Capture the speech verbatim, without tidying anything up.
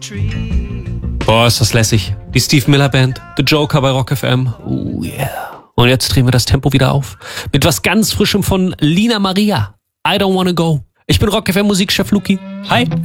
Boah, ist das lässig. Die Steve Miller Band, The Joker bei Rock F M. Oh yeah. Und jetzt drehen wir das Tempo wieder auf. Mit was ganz Frischem von Lina Maria. I don't wanna go. Ich bin Rock F M Musikchef Luki. Hi.